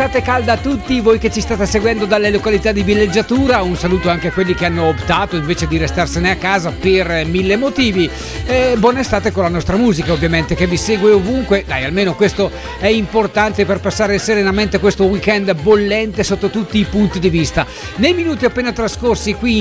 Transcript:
estate calda a tutti voi che ci state seguendo dalle località di villeggiatura. Un saluto anche a quelli che hanno optato invece di restarsene a casa per mille motivi. Buona estate con la nostra musica, ovviamente, che vi segue ovunque. Dai, almeno questo è importante per passare serenamente questo weekend bollente sotto tutti i punti di vista. Nei minuti appena trascorsi qui